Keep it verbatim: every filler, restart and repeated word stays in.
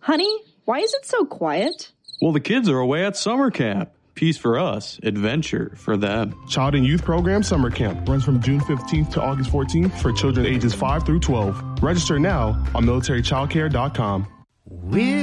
Honey, why is it so quiet? Well, the kids are away at summer camp. Peace for us, adventure for them. Child and Youth Program Summer Camp runs from June fifteenth to August fourteenth for children ages five through twelve. Register now on military child care dot com. We're